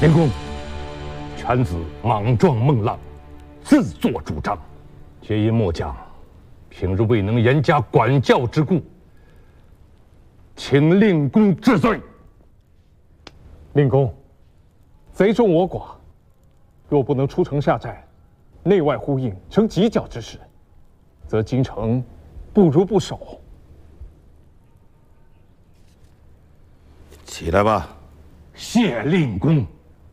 灵公，犬子莽撞孟浪，自作主张，皆因末将平日未能严加管教之故，请令公治罪。 令公，贼众我寡，若不能出城下寨，内外呼应，成犄角之势，则京城不如不守。 起来吧。 谢令公。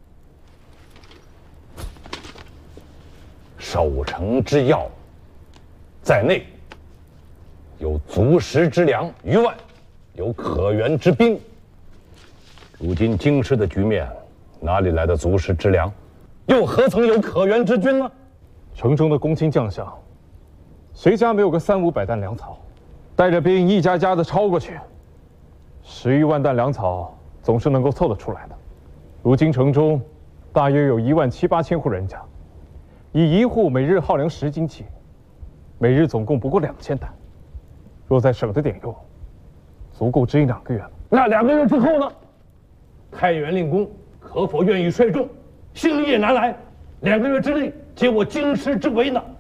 守城之要，在内有足食之粮于外，有可援之兵。如今京师的局面，哪里来的足食之粮？又何曾有可援之军呢？ 城中的公卿将相，谁家没有个300-500担粮草？带着兵一家家的抄过去，10余万担粮草总是能够凑得出来的。如今城中大约有17000-8000户人家，以一户每日耗粮10斤起，每日总共不过2000担。若再省着点用，足够支应2个月了。 那2个月之后呢？太原令公可否愿意率众星夜南来，2个月之内解我京师之围呢？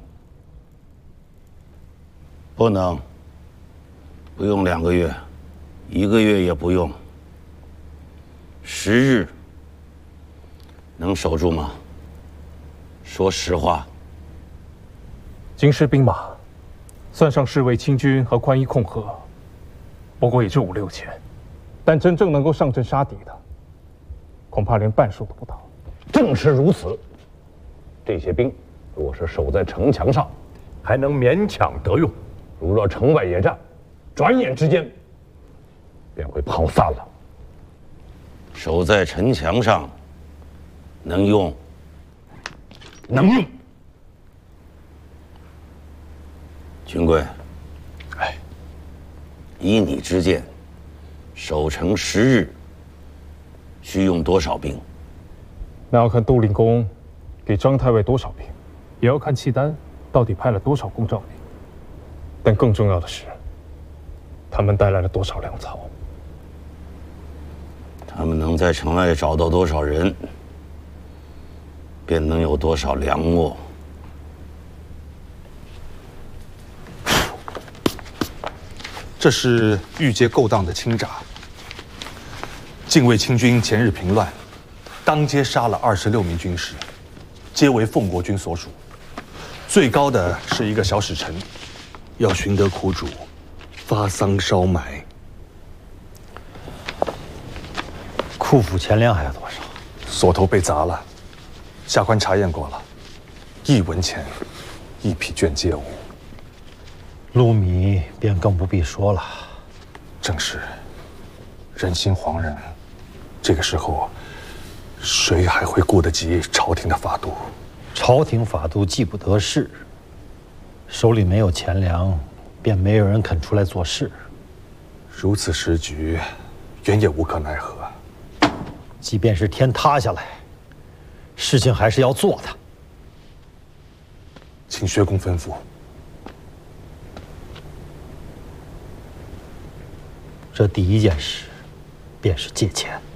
不能，不用2个月，1个月也不用。10日能守住吗？说实话。 京师兵马，算上侍卫亲军和宽衣控河，不过也就5-6千，但真正能够上阵杀敌的，恐怕连半数都不到。 正是如此，这些兵若是守在城墙上，还能勉强得用；如若城外野战，转眼之间便会跑散了。 守在城墙上，能用？ 能用。 军贵， 哎， 依你之见，守城10日，需用多少兵？ 那要看杜令公给张太尉多少兵，也要看契丹到底派了多少公诏兵。但更重要的是，他们带来了多少粮草。 他们能在城外找到多少人，便能有多少粮秣。 这是御街勾当的清闸。禁卫清军前日平乱，当街杀了26名军士，皆为奉国军所属。最高的是一个小使臣，要寻得苦主，发丧烧埋。 库府钱粮还有多少？ 锁头被砸了，下官查验过了，1文钱，1匹绢皆无。 禄米便更不必说了。 正是，人心惶然，这个时候，谁还会顾得及朝廷的法度？ 朝廷法度既不得势，手里没有钱粮，便没有人肯出来做事。 如此时局，原也无可奈何。 即便是天塌下来，事情还是要做的。 请薛公吩咐。 这第一件事，便是借钱。